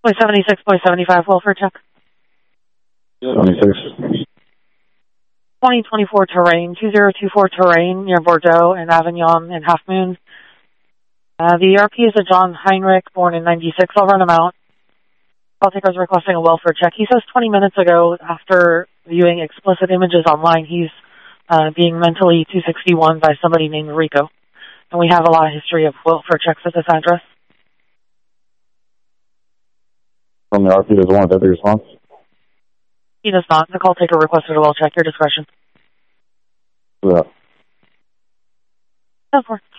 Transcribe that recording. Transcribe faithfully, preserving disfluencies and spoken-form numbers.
Point seventy-six, point seventy-five, welfare check. seventy-six. twenty twenty-four terrain, two zero two four terrain near Bordeaux and Avignon in Half Moon. Uh, the E R P is a John Heinrich, born in ninety-six. I'll run him out. Call taker's requesting a welfare check. He says twenty minutes ago, after viewing explicit images online, he's uh, being mentally two sixty-one by somebody named Rico. And we have a lot of history of welfare checks at this address. From the R P, does one with every response? He does not. The call taker requested a well check. Your discretion. Yeah. Go for it.